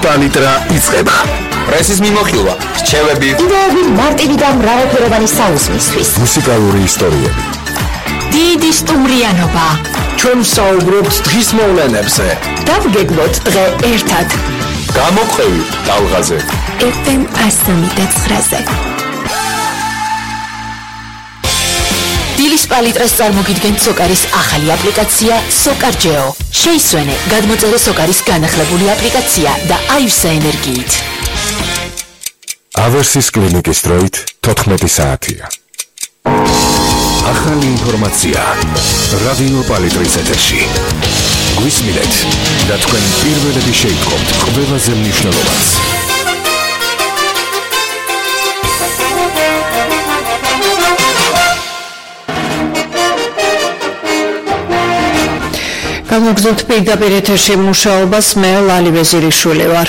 პალიტრა იწყება. პრესის მიმოხილვა, რჩევები, იდეები მარტივი და მრავალფეროვანი საუზმისთვის. მუსიკალური ისტორიები. დიდი სტუმრიანობა. ჩვენ საუბრობთ დღის მოვლენებზე. დავგეგმოთ დღე ერთად. გამოყვევი ტალღაზე. FM 109-ზე. დილის პალიტრას წარმოგიდგენთ სოკარის ახალი აპლიკაცია SOCARGEO. შეისვენე გადმოწერე სოკარის განახლებული აპლიკაცია და აივსა ენერგიით. ავერსის კლინიკის დროით 14 საათია. ახალი ინფორმაცია რადიო პალიტრის ეთერში. გვისმინეთ და თქვენ პირველები შეიტყობთ ყველაზე მნიშვნელოვანს. გამოგზავნთ პირდაპირ ეთერში მუშაობას მე ლალი ვეზირიშვილი ვარ.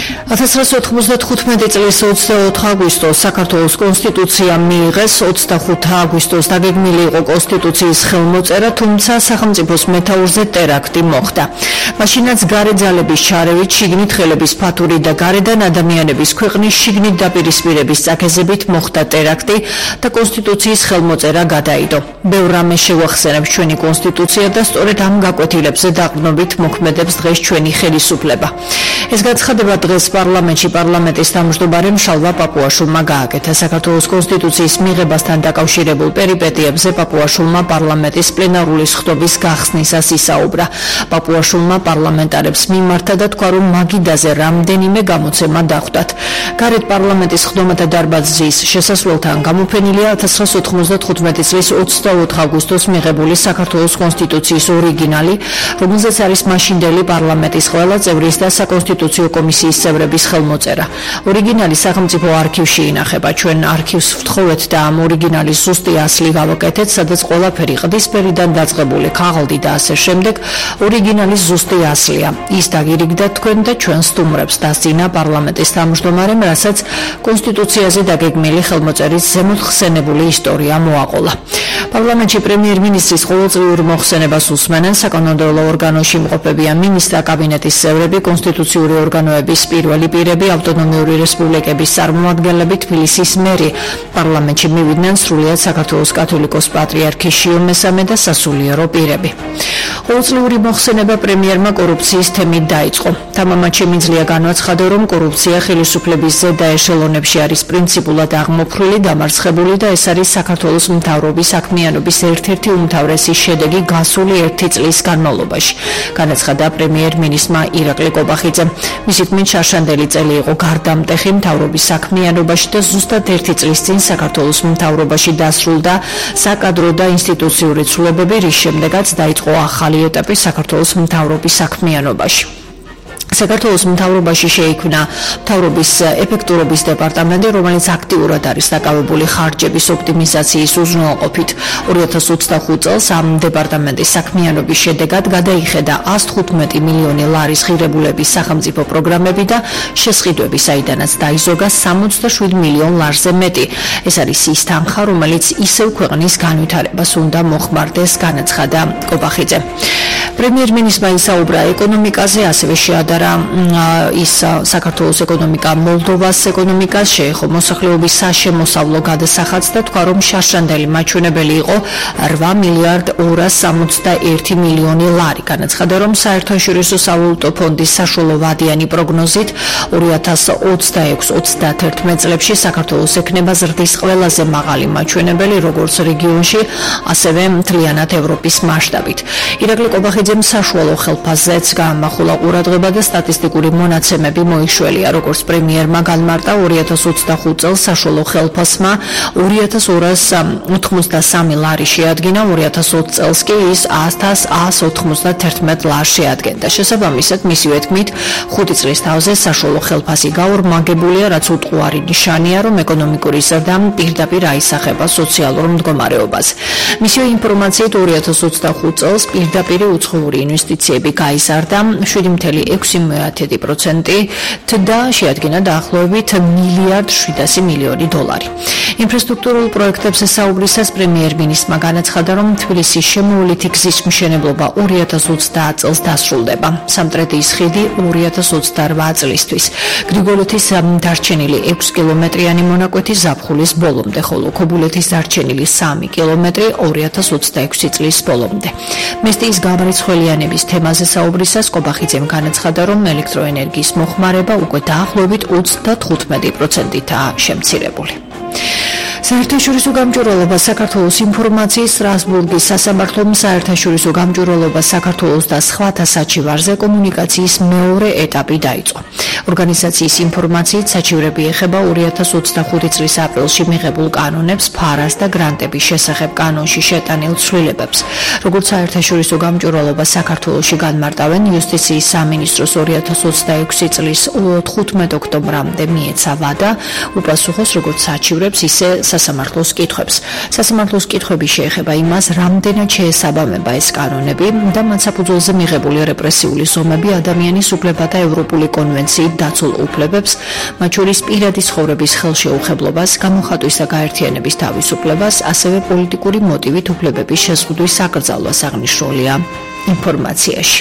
1995 წლის 24 აგვისტოს საქართველოს კონსტიტუცია მიიღეს, 25 აგვისტოს დაგეგმილი იყო კონსტიტუციის ხელმოწერა, თუმცა სახელმწიფოს მეთაურზე ტერაქტი მოხდა. მაშინაც გარე ძალების შარევით, შიგნით ხელების ფათური და გარედან ადამიანების ქვეყნის შიგნით დაპირისპირების წაქეზებით მოხდა ტერაქტი და კონსტიტუციის ხელმოწერა გადაიდო. ბევრ რამეს შევახსენებს ჩვენი კონსტიტუცია და სწორედ ამ გაკვეთილებზე დაყრდნობით მოქმედებს დღეს ჩვენი ხელისუფლება. ეს გაცხადება დღეს პარლამენტის თავმჯდომარემ შალვა პაპუაშვილმა გააკეთა. საქართველოს კონსტიტუციის მიღებასთან დაკავშირებულ პერიპეტიებზე პაპუაშვილმა პარლამენტის პლენარული სხდომის გახსნისას ისაუბრა. პაპუაშვილმა პარლამენტარებს მიმართა და თქვა, რომ მაგიდაზე რამდენიმე გამოცემა დახვდათ. გარეთ პარლამენტის სხდომათა დარბაზის შესასვლელთან გამოფენილია 1995 წლის 24 აგვისტოს მიღებული საქართველოს კონსტიტუციის ორიგინალი, რომელზეც არის მაშინდელი პარლამენტის ყველა წევრის და საკონსტიტუციო კომისიის წევრების ხელმოწერა. ორიგინალი სახელმწიფო არქივში ინახება. ჩვენ არქივს ვთხოვეთ და ამ ორიგინალის ზუსტი ასლი გავაკეთეთ, სადაც ყველაფერი ყდისფერიდან დაწყებული, ქაღალდი და ასე შემდეგ ორიგინალის ზუსტი ასლია. ის დაგირიგდა თქვენ და ჩვენ სტუმრებს დასძინა პარლამენტის თავმჯდომარემ, რასაც კონსტიტუციაზე დაგეგმილი ხელმოწერის ზემოთ ხსენებული ისტორია მოაყოლა. პარლამენტში პრემიერ-მინისტრის ყოველწლიურ მოხსენებას უსმენენ საკანონმდებლო ორგანოში იმყოფებიან მინისტრთა კაბინეტის წევრები, კონსტიტუციური ორგანოების პირველი პირები, ავტონომიური რესპუბლიკების წარმომადგენლები, თბილისის მერი. პარლამენტში მივიდნენ სრულიად საქართველოს კათოლიკოს პატრიარქის შიო მესამე და სასულიერო პირები. ყოველწლიური მოხსენება პრემიერმა კორუფციის თემით დაიწყო. თამამად შემიძლია განაცხადა, რომ კორუფცია ხელისუფლების ზედა ეშელონებში არის პრინციპულად აღმოფხრილი, დამარცხებული და ეს არის საქართველოს მთავრობის საქმიანობის ერთ-ერთი უმთავრესი შედეგი გასული 1 წლის განმავლობაში, განაცხადა პრემიერ-მინისტრმა ირაკლი კობახიძემ. მისი თქმით, შარშანდელი წელი იყო გარდამტეხი მთავრობის საქმიანობაში და ზუსტად 1 წლის წინ საქართველოს მთავრობაში დასრულდა საკადრო და ინსტიტუციური ცვლილებები, რის შემდეგაც დაიწყო ახალი ეტაპი საქართველოს მთავრობის საქმიანობაში. საქართველოს მთავრობაში შეიქმნა მთავრობის ეფექტურობის დეპარტამენტი, რომელიც აქტიურად არის დაკავებული ხარჯების ოპტიმიზაციის უზრუნველყოფით. 2025 წელს ამ დეპარტამენტის საქმიანობის შედეგად გადაიხედა 115 მილიონი ლარის ღირებულების სახელმწიფო პროგრამები და შესყიდვები, საიდანაც დაიზოგა 67 მილიონ ლარზე მეტი. ეს არის ის თანხა, რომელიც ისევ ქვეყნის განვითარებას უნდა მოხმარდეს, განაცხადა კობახიძე. პრემიერ-მინისტრმა ისაუბრა ეკონომიკაზე, ასევე შეადარა ის საქართველოს ეკონომიკა მოლდოვას ეკონომიკას, შეეხო მოსახლეობის საშემოსავლო გადასახადს და თქვა, რომ შარშანდელი მაჩვენებელი იყო 8 მილიარდ 261 მილიონი ლარი. განაცხადა, რომ საერთაშორისო სავალუტო ფონდის საშუალო ვადიანი პროგნოზით 2026-31 წლებში საქართველოს ექნება ზრდის ყველაზე მაღალი მაჩვენებელი, როგორც რეგიონში, ასევე მთლიანად ევროპის მასშტაბით. ირაკლი კობახიძემ საშუალო ხელფასზეც გაამახვილა ყურადღება და სტატისტიკური მონაცემები მოიშველია, როგორც პრემიერმა განმარტა 2025 წელს საშუალო ხელფასმა 2293 ლარი შეადგინა, 2020 წელს კი ის 1191 ლარს შეადგენდა. შესაბამისად, მისივე თქმით, 5 წლის თავზე საშუალო ხელფასი გაორმაგებულია, რაც უტყუარი ნიშანია, რომ ეკონომიკური ზრდა პირდაპირ აისახება სოციალურ მდგომარეობას. მისივე ინფორმაციით 2025 წელს პირდაპირ უცხოური ინვესტიციები გაიზარდა 7.6 6.10% და შეადგინა დაახლოებით $1.7 მილიარდი. ინფრასტრუქტურულ პროექტებზე საუბრისას პრემიერ-მინისტრმა განაცხადა, რომ თბილისის შემოვლითი გზის მშენებლობა 2030 წელს დასრულდება. სამტრედიის ხიდი 2028 წლისთვის. გრიგოლეთის დარჩენილი 6 კილომეტრიანი მონაკვეთი ზაფხულის ბოლომდე, ხოლო ქობულეთის დარჩენილი 3 კილომეტრი 2026 წლის ბოლომდე. მესტიის გამარიცხველიანების თემაზე საუბრისას კობახიძემ განაცხადა, რომ ელექტროენერგიის მოხმარება უკვე დაახლოებით 35%-აა შემცირებული. საერთაშორისო გამჭვირვალობა საქართველოს ინფორმაციის სტრასბურგის სასამართლომ საერთაშორისო გამჭვირვალობა საქართველოს და სხვათა საჩივარზე კომუნიკაციის მეორე ეტაპი დაიწყო. ორგანიზაციის ინფორმაციით საჩივრები ეხება 2025 წლის აპრილში მიღებულ კანონებს, ფარას და გრანტების შესახებ კანონში შეტანილ ცვლილებებს. როგორც საერთაშორისო გამჭვირვალობა საქართველოში განმარტავენ, იუსტიციის სამინისტროს 2026 წლის 15 ოქტომბრამდე მიეცა ვადა უპასუხოს როგორც საჩივრებს, ისე სასამართლოს კითხვებს. სასამართლოს კითხვები შეეხება იმას, რამდენად შეესაბამება ეს კანონები და მათ საფუძველზე მიღებული რეპრესიული ზომები ადამიანის უფლებათა ევროპული კონვენციით დაცულ უფლებებს, მათ შორის პირადი ცხოვრების ხელშეუხებლობას, გამოხატვის და გაერთიანების თავისუფლებას, ასევე პოლიტიკური მოტივით უფლებების შეზღუდვის საკრძალვას აღნიშნულია ინფორმაციაში.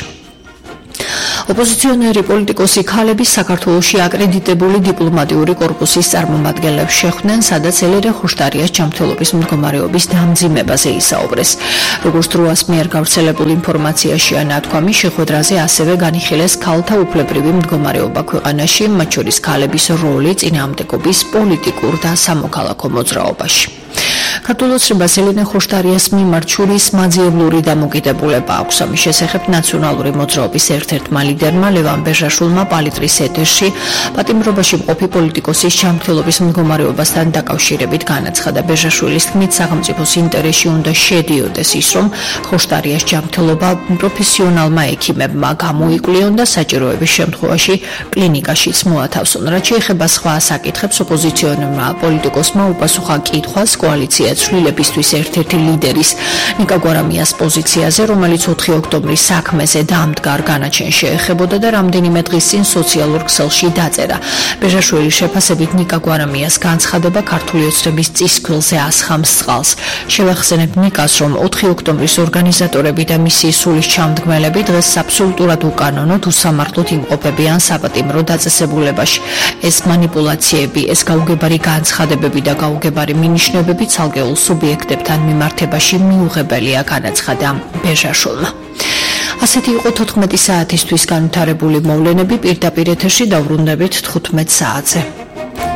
ოპოზიციონერი პოლიტიკოსი ქალები საქართველოში აკრედიტებული დიპლომატიური კორპუსის წარმომადგენლებს შეხვდნენ, სადაც ელერე ხუშტარიას ჯანმრთელობის მდგომარეობის დამძიმებაზე ისაუბრეს. როგორც დროას მიერ გავრცელებულ ინფორმაციაშია ნათქვამი, შეხვედრაზე ასევე განიხილეს ქალთა უფლებრივი მდგომარეობა ქვეყანაში, მათ შორის ქალების როლი წინააღმდეგობის პოლიტიკურ და სამოქალაქო მოძრაობაში. ქართულ ოცნებას ელენე ხუშტარიას მიმართ შურის მაძიებლური დამოკიდებულება აქვს. ამის შესახებ ნაციონალური მოძრაობის ერთ-ერთმა ლიდერმა ლევან ბეჟაშვილმა პალიტრის ეთერში პატიმრობაში მყოფი პოლიტიკოსის ჯანმრთელობის მდგომარეობასთან დაკავშირებით განაცხადა. ბეჟაშვილის თქმით, სახელმწიფოს ინტერესში უნდა შედიოდეს ის, რომ ხუშტარიას ჯანმრთელობა პროფესიონალმა ექიმებმა გამოიკვლიონ და საჭიროების შემთხვევაში კლინიკაშიც მოათავსონ. რაც შეეხება სხვა საკითხებს, ოპოზიციონერმა პოლიტიკოსმა უპასუხა კითხვას კოალიცია ცვლილებისთვის ერთ-ერთი ლიდერის ნიკა გვარამიას პოზიციაზე, რომელიც 4 ოქტომბრის საქმეზე დამდგარ განაჩენს შეეხებოდა და რამდენიმე დღის წინ სოციალურ ქსელში დაწერა. ბეჟაშვილის შეფასებით ნიკა გვარამიას განცხადება ქართული ოცნების წისქვილზე ასხამს წყალს. შევახსენებ ნიკას, რომ 4 ოქტომბრის ორგანიზატორები და მისი სულის ჩამდგმელები დღეს აბსოლუტურად უკანონოდ უსამართლოდ იმყოფებიან საპატიმრო დაწესებულებაში. ეს მანიპულაციები, ეს გაუგებარი განცხადებები და გაუგებარი მინიშნებები ცალკეულ სუბიექტებთან მიმართებაში მიუღებელია, განაცხადა ბეჟაშვილმა. ასეთი იყო 14 საათისთვის განვითარებული მოვლენები, პირდაპირ ეთერში დავბრუნდებით 15 საათზე.